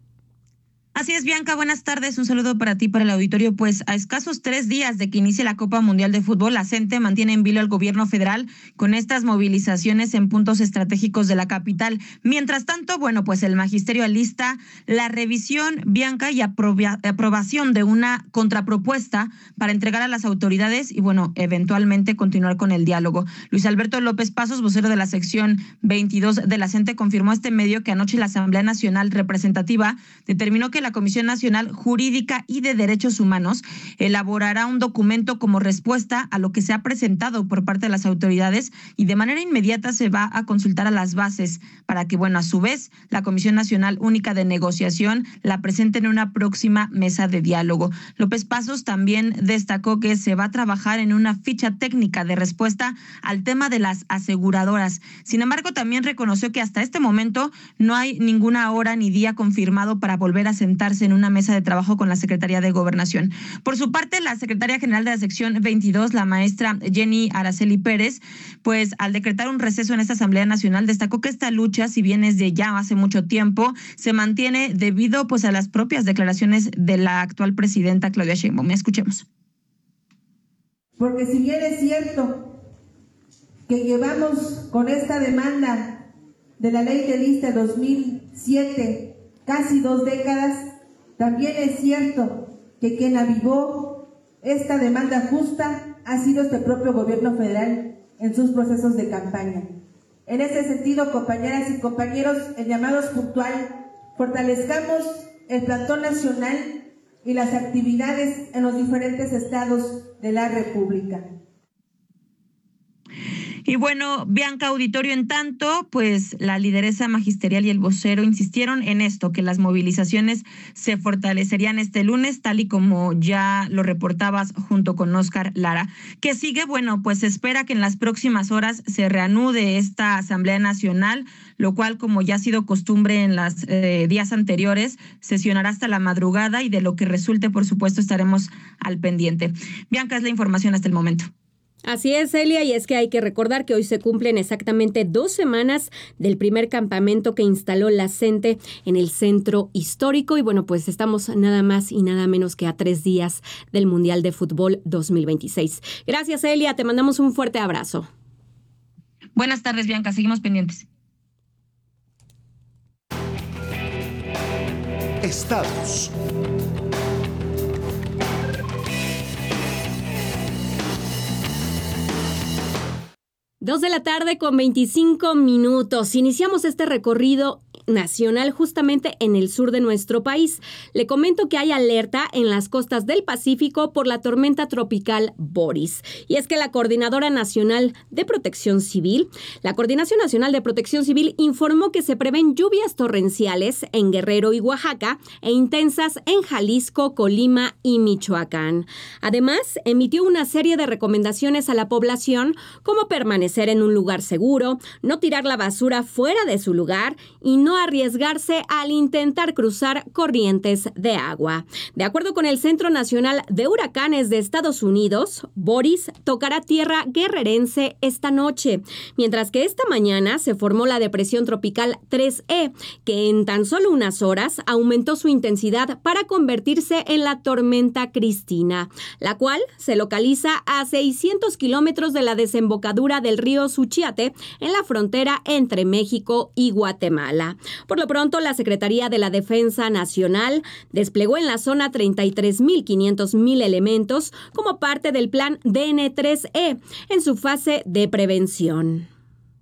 Así es, Bianca, buenas tardes. Un saludo para ti, para el auditorio. Pues a escasos tres días de que inicie la Copa Mundial de Fútbol, la CENTE mantiene en vilo al gobierno federal con estas movilizaciones en puntos estratégicos de la capital. Mientras tanto, bueno, pues el magisterio alista la revisión, Bianca, y aproba- aprobación de una contrapropuesta para entregar a las autoridades y, bueno, eventualmente continuar con el diálogo. Luis Alberto López Pasos, vocero de la sección veintidós de la CENTE, confirmó a este medio que anoche la Asamblea Nacional Representativa determinó que la Comisión Nacional Jurídica y de Derechos Humanos elaborará un documento como respuesta a lo que se ha presentado por parte de las autoridades y de manera inmediata se va a consultar a las bases para que, bueno, a su vez, la Comisión Nacional Única de Negociación la presente en una próxima mesa de diálogo. López Pasos también destacó que se va a trabajar en una ficha técnica de respuesta al tema de las aseguradoras. Sin embargo, también reconoció que hasta este momento no hay ninguna hora ni día confirmado para volver a sentarse en una mesa de trabajo con la Secretaría de Gobernación. Por su parte, la secretaria general de la sección veintidós, la maestra Jenny Araceli Pérez, pues al decretar un receso en esta Asamblea Nacional, destacó que esta lucha, si bien es de ya hace mucho tiempo, se mantiene debido pues a las propias declaraciones de la actual presidenta Claudia Sheinbaum. Escuchemos. Porque si bien es cierto que llevamos con esta demanda de la ley de lista dos mil siete casi dos décadas, también es cierto que quien avivó esta demanda justa ha sido este propio gobierno federal en sus procesos de campaña. En ese sentido, compañeras y compañeros, el llamado es puntual: fortalezcamos el plantón nacional y las actividades en los diferentes estados de la República. Y bueno, Bianca, auditorio, en tanto, pues la lideresa magisterial y el vocero insistieron en esto, que las movilizaciones se fortalecerían este lunes, tal y como ya lo reportabas junto con Oscar Lara. ¿Qué sigue? Bueno, pues se espera que en las próximas horas se reanude esta Asamblea Nacional, lo cual, como ya ha sido costumbre en los eh, días anteriores, sesionará hasta la madrugada y de lo que resulte, por supuesto, estaremos al pendiente. Bianca, es la información hasta el momento. Así es, Elia, y es que hay que recordar que hoy se cumplen exactamente dos semanas del primer campamento que instaló la CENTE en el centro histórico y bueno, pues estamos nada más y nada menos que a tres días del Mundial de Fútbol dos mil veintiséis. Gracias, Elia, te mandamos un fuerte abrazo. Buenas tardes, Bianca, seguimos pendientes. Estados. Dos de la tarde con veinticinco minutos. Iniciamos este recorrido nacional justamente en el sur de nuestro país. Le comento que hay alerta en las costas del Pacífico por la tormenta tropical Boris. Y es que la Coordinadora Nacional de Protección Civil, la Coordinación Nacional de Protección Civil informó que se prevén lluvias torrenciales en Guerrero y Oaxaca e intensas en Jalisco, Colima y Michoacán. Además, emitió una serie de recomendaciones a la población como permanecer en un lugar seguro, no tirar la basura fuera de su lugar y no arriesgarse al intentar cruzar corrientes de agua. De acuerdo con el Centro Nacional de Huracanes de Estados Unidos, Boris tocará tierra guerrerense esta noche, mientras que esta mañana se formó la depresión tropical tres E, que en tan solo unas horas aumentó su intensidad para convertirse en la tormenta Cristina, la cual se localiza a seiscientos kilómetros de la desembocadura del río Suchiate en la frontera entre México y Guatemala. Por lo pronto, la Secretaría de la Defensa Nacional desplegó en la zona treinta y tres mil quinientos mil elementos como parte del plan D N tres E en su fase de prevención.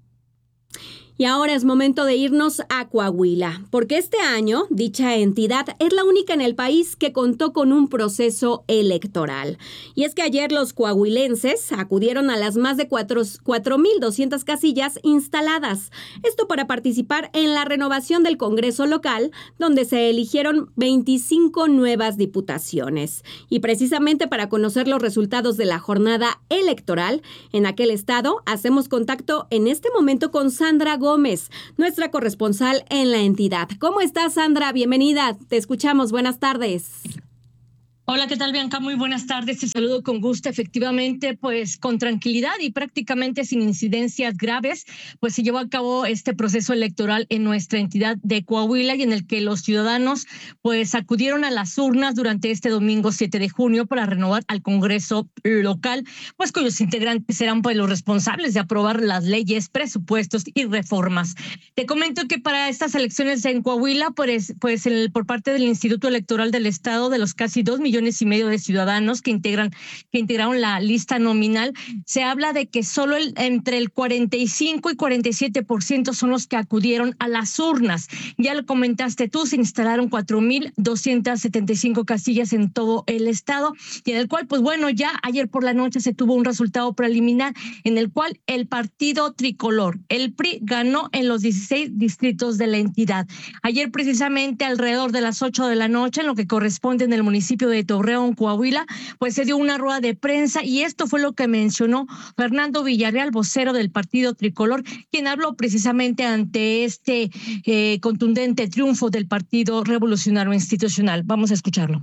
Y ahora es momento de irnos a Coahuila, porque este año dicha entidad es la única en el país que contó con un proceso electoral. Y es que ayer los coahuilenses acudieron a las más de cuatro mil doscientas casillas instaladas. Esto para participar en la renovación del Congreso local, donde se eligieron veinticinco nuevas diputaciones. Y precisamente para conocer los resultados de la jornada electoral en aquel estado, hacemos contacto en este momento con Sandra Gómez. Gómez, nuestra corresponsal en la entidad. ¿Cómo estás, Sandra? Bienvenida. Te escuchamos. Buenas tardes. Hola, ¿qué tal, Bianca? Muy buenas tardes. Te saludo con gusto. Efectivamente, pues con tranquilidad y prácticamente sin incidencias graves, pues se llevó a cabo este proceso electoral en nuestra entidad de Coahuila y en el que los ciudadanos pues acudieron a las urnas durante este domingo siete de junio para renovar al Congreso local, pues cuyos integrantes serán pues los responsables de aprobar las leyes, presupuestos y reformas. Te comento que para estas elecciones en Coahuila, pues, pues el, por parte del Instituto Electoral del Estado, de los casi dos millones y medio de ciudadanos que integran que integraron la lista nominal, se habla de que solo el, entre el cuarenta y cinco y cuarenta y siete por ciento son los que acudieron a las urnas. Ya lo comentaste tú, se instalaron cuatro mil doscientas setenta y cinco casillas en todo el estado, y en el cual, pues bueno, ya ayer por la noche se tuvo un resultado preliminar en el cual el partido tricolor, el P R I, ganó en los dieciséis distritos de la entidad. Ayer precisamente alrededor de las ocho de la noche, en lo que corresponde en el municipio de Torreón, Coahuila, pues se dio una rueda de prensa y esto fue lo que mencionó Fernando Villarreal, vocero del partido tricolor, quien habló precisamente ante este eh, contundente triunfo del Partido Revolucionario Institucional. Vamos a escucharlo.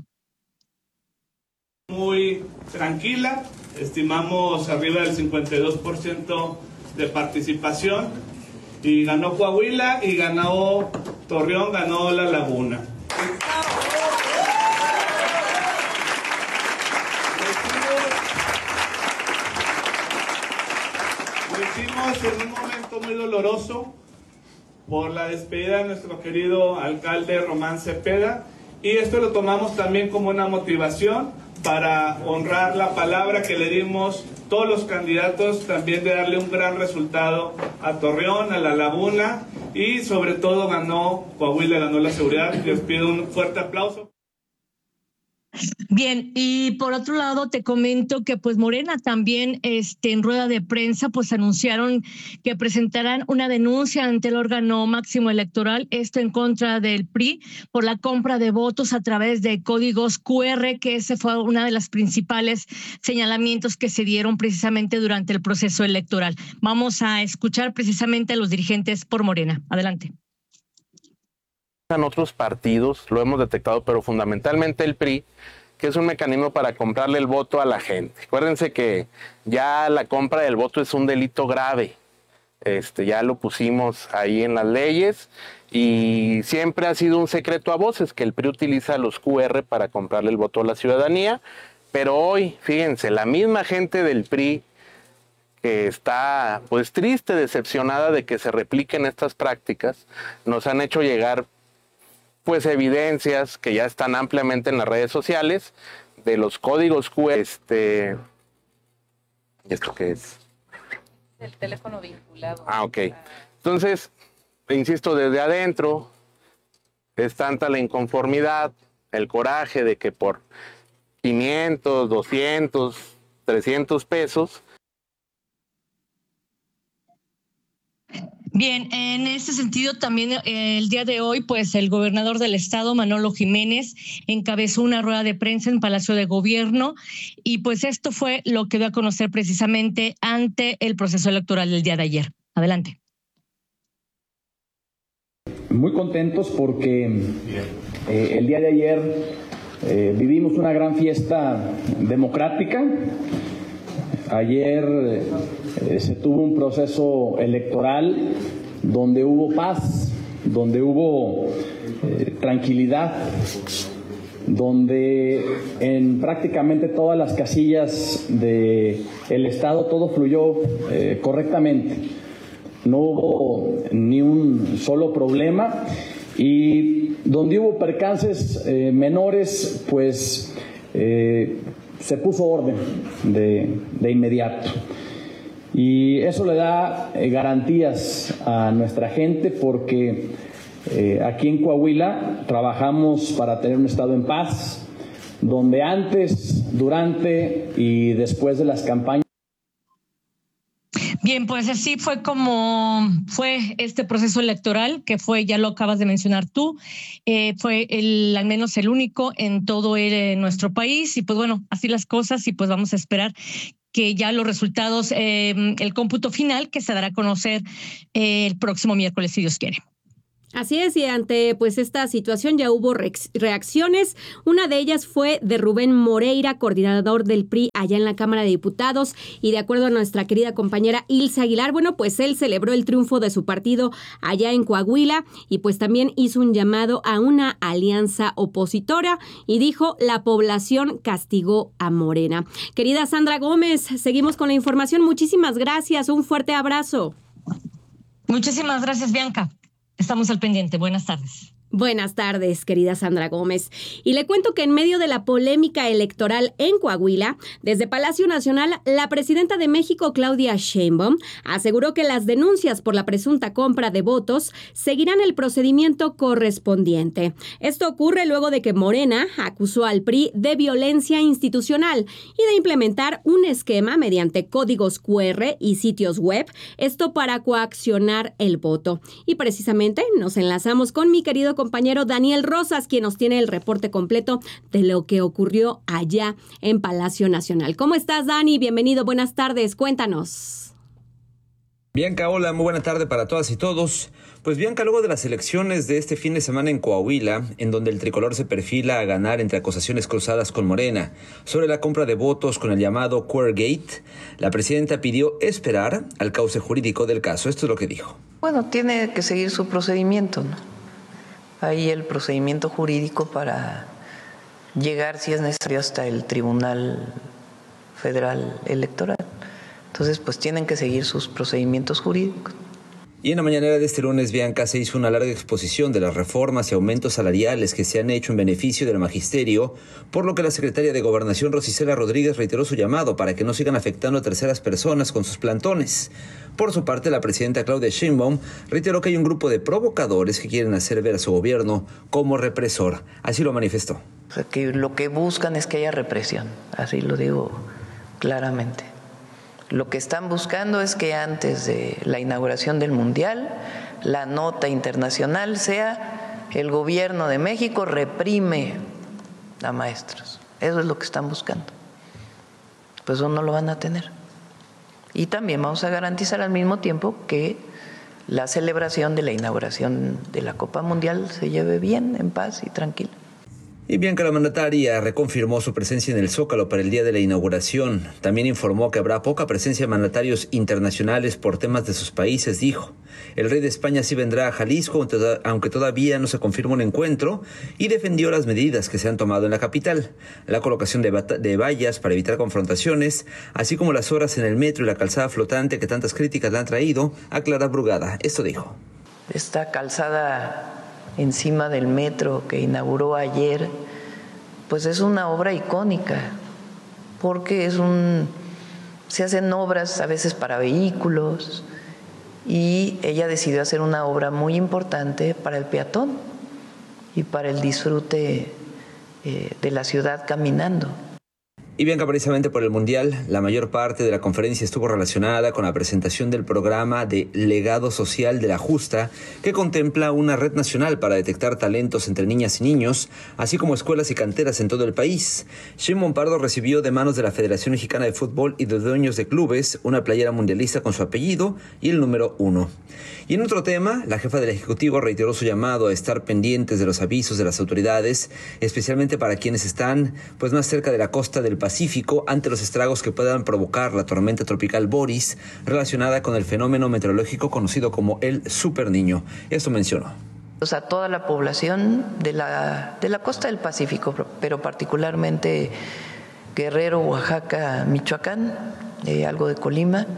Muy tranquila, estimamos arriba del cincuenta y dos por ciento de participación y ganó Coahuila y ganó Torreón, ganó La Laguna. En un momento muy doloroso por la despedida de nuestro querido alcalde Román Cepeda, y esto lo tomamos también como una motivación para honrar la palabra que le dimos todos los candidatos, también de darle un gran resultado a Torreón, a La Laguna, y sobre todo ganó Coahuila, ganó la seguridad. Les pido un fuerte aplauso. Bien, y por otro lado te comento que pues Morena también este, en rueda de prensa pues anunciaron que presentarán una denuncia ante el órgano máximo electoral, esto en contra del P R I por la compra de votos a través de códigos cu erre, que ese fue uno de los principales señalamientos que se dieron precisamente durante el proceso electoral. Vamos a escuchar precisamente a los dirigentes por Morena. Adelante. En otros partidos lo hemos detectado, pero fundamentalmente el P R I, que es un mecanismo para comprarle el voto a la gente. Acuérdense que ya la compra del voto es un delito grave. Este, ya lo pusimos ahí en las leyes y siempre ha sido un secreto a voces que el P R I utiliza los cu erre para comprarle el voto a la ciudadanía, pero hoy, fíjense, la misma gente del P R I que está pues triste, decepcionada de que se repliquen estas prácticas, nos han hecho llegar pues evidencias que ya están ampliamente en las redes sociales de los códigos cu erre. Este, ¿Esto qué es? El teléfono vinculado. Ah, ok. Entonces, insisto, desde adentro es tanta la inconformidad, el coraje de que por quinientos, doscientos, trescientos pesos. Bien, en este sentido también eh, el día de hoy, pues el gobernador del estado, Manolo Jiménez, encabezó una rueda de prensa en Palacio de Gobierno y pues esto fue lo que dio a conocer precisamente ante el proceso electoral del día de ayer. Adelante. Muy contentos porque eh, el día de ayer eh, vivimos una gran fiesta democrática. Ayer eh, se tuvo un proceso electoral donde hubo paz, donde hubo eh, tranquilidad, donde en prácticamente todas las casillas del estado todo fluyó eh, correctamente. no hubo ni un solo problema y donde hubo percances eh, menores, pues eh, se puso orden de, de inmediato. Y eso le da eh, garantías a nuestra gente porque eh, aquí en Coahuila trabajamos para tener un estado en paz, donde antes, durante y después de las campañas. Bien, pues así fue como fue este proceso electoral, que fue, ya lo acabas de mencionar tú, eh, fue el, al menos el único en todo el, en nuestro país, y pues bueno, así las cosas, y pues vamos a esperar que ya los resultados, eh, el cómputo final, que se dará a conocer eh, el próximo miércoles, si Dios quiere. Así es, y ante pues esta situación ya hubo reacciones. Una de ellas fue de Rubén Moreira, coordinador del P R I allá en la Cámara de Diputados, y de acuerdo a nuestra querida compañera Ilse Aguilar, bueno, pues él celebró el triunfo de su partido allá en Coahuila y pues también hizo un llamado a una alianza opositora y dijo: la población castigó a Morena. Querida Sandra Gómez, seguimos con la información. Muchísimas gracias, un fuerte abrazo. Muchísimas gracias, Bianca. Estamos al pendiente. Buenas tardes. Buenas tardes, querida Sandra Gómez. Y le cuento que en medio de la polémica electoral en Coahuila, desde Palacio Nacional, la presidenta de México, Claudia Sheinbaum, aseguró que las denuncias por la presunta compra de votos seguirán el procedimiento correspondiente. Esto ocurre luego de que Morena acusó al P R I de violencia institucional y de implementar un esquema mediante códigos cu erre y sitios web, esto para coaccionar el voto. Y precisamente nos enlazamos con mi querido compañero Daniel Rosas, quien nos tiene el reporte completo de lo que ocurrió allá en Palacio Nacional. ¿Cómo estás, Dani? Bienvenido, buenas tardes, cuéntanos. Bianca, hola, muy buena tarde para todas y todos. Pues Bianca, luego de las elecciones de este fin de semana en Coahuila, en donde el tricolor se perfila a ganar entre acusaciones cruzadas con Morena sobre la compra de votos con el llamado Queergate, la presidenta pidió esperar al cauce jurídico del caso. Esto es lo que dijo. Bueno, tiene que seguir su procedimiento, ¿no? Hay el procedimiento jurídico para llegar, si es necesario, hasta el Tribunal Federal Electoral. Entonces, pues tienen que seguir sus procedimientos jurídicos. Y en la mañanera de este lunes, Bianca, se hizo una larga exposición de las reformas y aumentos salariales que se han hecho en beneficio del magisterio, por lo que la secretaria de Gobernación, Rosicela Rodríguez, reiteró su llamado para que no sigan afectando a terceras personas con sus plantones. Por su parte, la presidenta Claudia Sheinbaum reiteró que hay un grupo de provocadores que quieren hacer ver a su gobierno como represor. Así lo manifestó. O sea, que lo que buscan es que haya represión, así lo digo claramente. Lo que están buscando es que antes de la inauguración del Mundial, la nota internacional sea: el gobierno de México reprime a maestros. Eso es lo que están buscando. Pues eso no lo van a tener. Y también vamos a garantizar al mismo tiempo que la celebración de la inauguración de la Copa Mundial se lleve bien, en paz y tranquila. Y Bianca, la mandataria reconfirmó su presencia en el Zócalo para el día de la inauguración. También informó que habrá poca presencia de mandatarios internacionales por temas de sus países, dijo. El rey de España sí vendrá a Jalisco, aunque todavía no se confirma un encuentro, y defendió las medidas que se han tomado en la capital. La colocación de, de vallas para evitar confrontaciones, así como las horas en el metro y la calzada flotante que tantas críticas le han traído, a Clara Brugada. Esto dijo. Esta calzada encima del metro que inauguró ayer, pues es una obra icónica, porque es un, se hacen obras a veces para vehículos, y ella decidió hacer una obra muy importante para el peatón y para el disfrute eh, de la ciudad caminando. Y Bianca, precisamente por el Mundial, la mayor parte de la conferencia estuvo relacionada con la presentación del programa de Legado Social de la Justa, que contempla una red nacional para detectar talentos entre niñas y niños, así como escuelas y canteras en todo el país. Sheinbaum Pardo recibió de manos de la Federación Mexicana de Fútbol y de dueños de clubes una playera mundialista con su apellido y el número uno. Y en otro tema, la jefa del Ejecutivo reiteró su llamado a estar pendientes de los avisos de las autoridades, especialmente para quienes están pues más cerca de la costa del Pacífico, ante los estragos que puedan provocar la tormenta tropical Boris, relacionada con el fenómeno meteorológico conocido como el Super Niño. Esto mencionó. O sea, toda la población de la, de la costa del Pacífico, pero particularmente Guerrero, Oaxaca, Michoacán, eh, algo de Colima,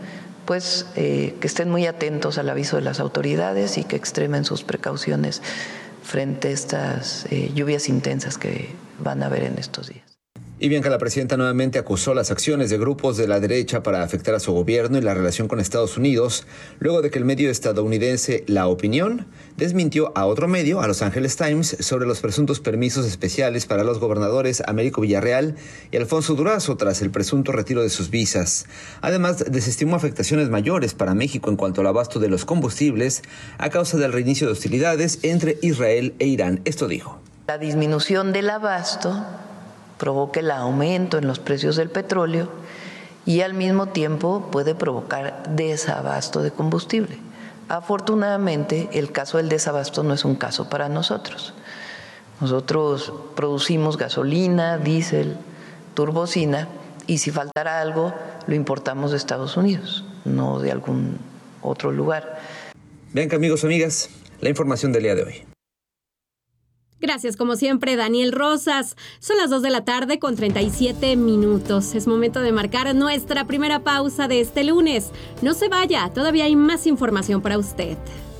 pues eh, que estén muy atentos al aviso de las autoridades y que extremen sus precauciones frente a estas eh, lluvias intensas que van a haber en estos días. Y Bianca, la presidenta nuevamente acusó las acciones de grupos de la derecha para afectar a su gobierno y la relación con Estados Unidos, luego de que el medio estadounidense La Opinión desmintió a otro medio, a Los Angeles Times, sobre los presuntos permisos especiales para los gobernadores Américo Villarreal y Alfonso Durazo tras el presunto retiro de sus visas. Además, desestimó afectaciones mayores para México en cuanto al abasto de los combustibles a causa del reinicio de hostilidades entre Israel e Irán. Esto dijo. La disminución del abasto provoca el aumento en los precios del petróleo y al mismo tiempo puede provocar desabasto de combustible. Afortunadamente, el caso del desabasto no es un caso para nosotros. Nosotros producimos gasolina, diésel, turbocina, y si faltara algo, lo importamos de Estados Unidos, no de algún otro lugar. Vean que, amigos, amigas, la información del día de hoy. Gracias, como siempre, Daniel Rosas. Son las dos de la tarde con treinta y siete minutos. Es momento de marcar nuestra primera pausa de este lunes. No se vaya, todavía hay más información para usted.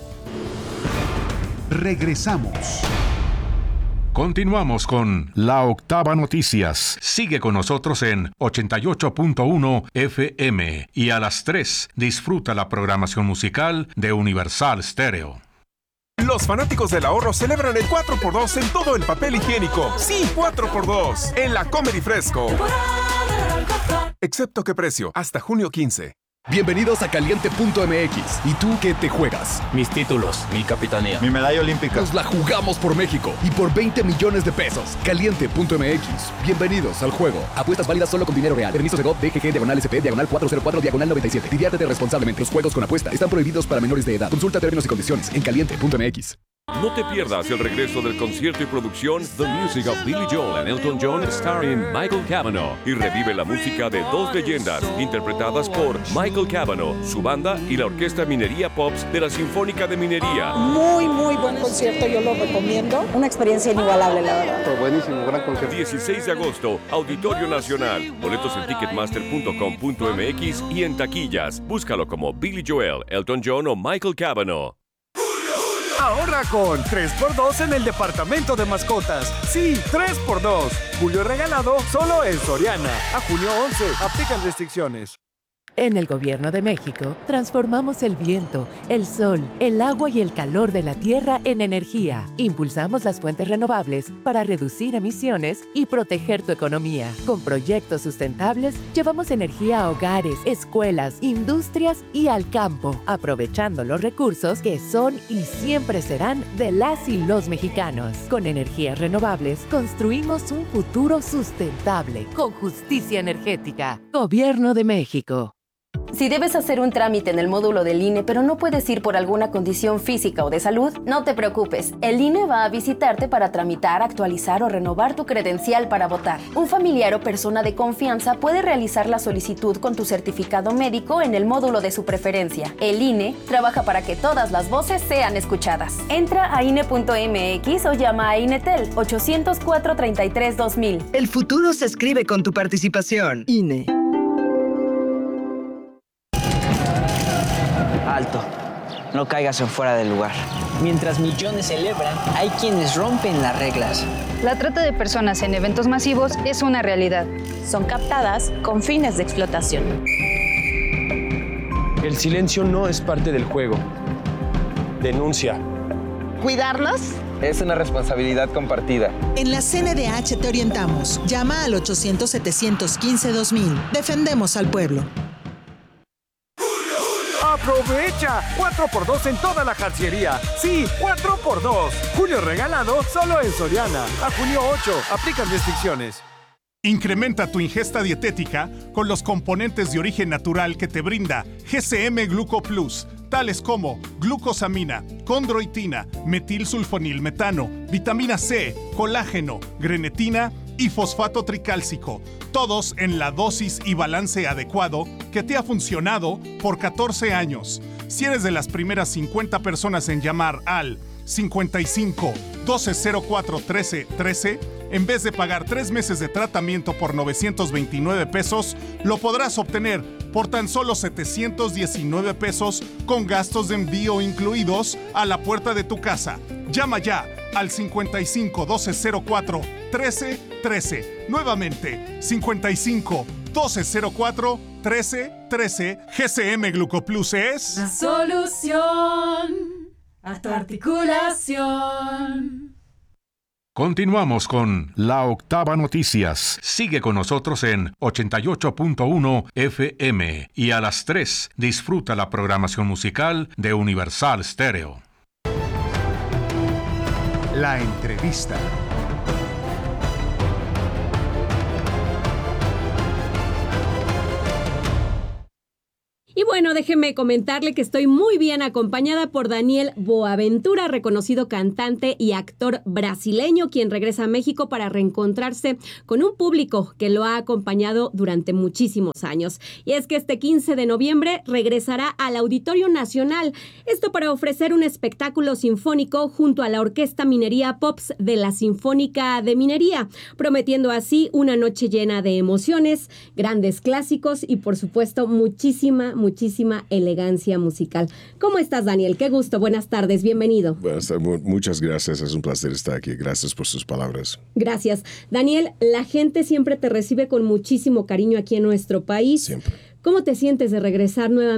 Regresamos. Continuamos con La Octava Noticias. Sigue con nosotros en ochenta y ocho punto uno F M y a las tres disfruta la programación musical de Universal Stereo. Los fanáticos del ahorro celebran el cuatro por dos en todo el papel higiénico. Sí, cuatro por dos en la Comer y Fresco. Excepto qué precio, hasta junio quince. Bienvenidos a Caliente punto M X. ¿Y tú qué te juegas? Mis títulos, mi capitanía, mi medalla olímpica. Nos la jugamos por México y por veinte millones de pesos. Caliente punto M X. Bienvenidos al juego. Apuestas válidas solo con dinero real. Permisos de G O V, D G G, diagonal S P, diagonal cuatro cero cuatro, diagonal noventa y siete. Diviértete responsablemente. Los juegos con apuesta están prohibidos para menores de edad. Consulta términos y condiciones en Caliente punto M X. No te pierdas el regreso del concierto y producción The Music of Billy Joel and Elton John starring Michael Cavanaugh y revive la música de dos leyendas interpretadas por Michael Cavanaugh, su banda y la Orquesta Minería Pops de la Sinfónica de Minería. Muy, muy buen concierto, yo lo recomiendo. Una experiencia inigualable, la verdad. Fue buenísimo, gran concierto. dieciséis de agosto, Auditorio Nacional. Boletos en ticketmaster punto com punto M X y en taquillas. Búscalo como Billy Joel, Elton John o Michael Cavanaugh. Ahorra con tres por dos en el departamento de mascotas. Sí, tres por dos. Julio regalado solo en Soriana. A junio once. Aplican restricciones. En el Gobierno de México, transformamos el viento, el sol, el agua y el calor de la tierra en energía. Impulsamos las fuentes renovables para reducir emisiones y proteger tu economía. Con proyectos sustentables, llevamos energía a hogares, escuelas, industrias y al campo, aprovechando los recursos que son y siempre serán de las y los mexicanos. Con energías renovables, construimos un futuro sustentable, con justicia energética. Gobierno de México. Si debes hacer un trámite en el módulo del I N E, pero no puedes ir por alguna condición física o de salud, no te preocupes. El I N E va a visitarte para tramitar, actualizar o renovar tu credencial para votar. Un familiar o persona de confianza puede realizar la solicitud con tu certificado médico en el módulo de su preferencia. El I N E trabaja para que todas las voces sean escuchadas. Entra a I N E punto M X o llama a INETEL ochocientos cuatro, treinta y tres, dos mil. El futuro se escribe con tu participación. I N E. Alto, no caigas en fuera del lugar. Mientras millones celebran, hay quienes rompen las reglas. La trata de personas en eventos masivos es una realidad. Son captadas con fines de explotación. El silencio no es parte del juego. Denuncia. ¿Cuidarnos? Es una responsabilidad compartida. En la C N D H te orientamos. Llama al ochocientos, setecientos quince, dos mil. Defendemos al pueblo. ¡Aprovecha! cuatro por dos en toda la jarciería. Sí, cuatro por dos. Julio regalado solo en Soriana. A junio ocho. Aplican restricciones. Incrementa tu ingesta dietética con los componentes de origen natural que te brinda G C M Gluco Plus, tales como glucosamina, condroitina, metilsulfonilmetano, vitamina C, colágeno, grenetina y fosfato tricálcico, todos en la dosis y balance adecuado que te ha funcionado por catorce años. Si eres de las primeras cincuenta personas en llamar al cincuenta y cinco, doce cero cuatro, trece, trece, En vez de pagar tres meses de tratamiento por novecientos veintinueve pesos, lo podrás obtener por tan solo setecientos diecinueve pesos con gastos de envío incluidos a la puerta de tu casa. Llama ya al cincuenta y cinco, doce cero cuatro, trece trece. Nuevamente, cincuenta y cinco, doce cero cuatro, trece trece. G C M Glucoplus es la solución a tu articulación. Continuamos con La Octava Noticias. Sigue con nosotros en ochenta y ocho punto uno F M y a las tres disfruta la programación musical de Universal Stereo. La entrevista. Y bueno, déjeme comentarle que estoy muy bien acompañada por Daniel Boaventura, reconocido cantante y actor brasileño, quien regresa a México para reencontrarse con un público que lo ha acompañado durante muchísimos años. Y es que este quince de noviembre regresará al Auditorio Nacional, esto para ofrecer un espectáculo sinfónico junto a la Orquesta Minería Pops de la Sinfónica de Minería, prometiendo así una noche llena de emociones, grandes clásicos y por supuesto muchísima, muchísima elegancia musical. ¿Cómo estás, Daniel? Qué gusto. Buenas tardes. Bienvenido. Buenas tardes. Muchas gracias. Es un placer estar aquí. Gracias por sus palabras. Gracias. Daniel, la gente siempre te recibe con muchísimo cariño aquí en nuestro país. Siempre. ¿Cómo te sientes de regresar nuevamente